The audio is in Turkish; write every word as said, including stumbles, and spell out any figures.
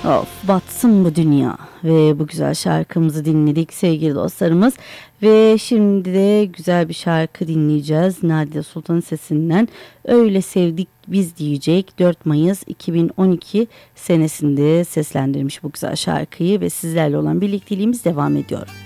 Of, batsın bu dünya ve bu güzel şarkımızı dinledik sevgili dostlarımız. Ve şimdi de güzel bir şarkı dinleyeceğiz Nadide Sultan'ın sesinden. Öyle sevdik biz diyecek. dört Mayıs iki bin on iki senesinde seslendirmiş bu güzel şarkıyı ve sizlerle olan birlikteliğimiz devam ediyor.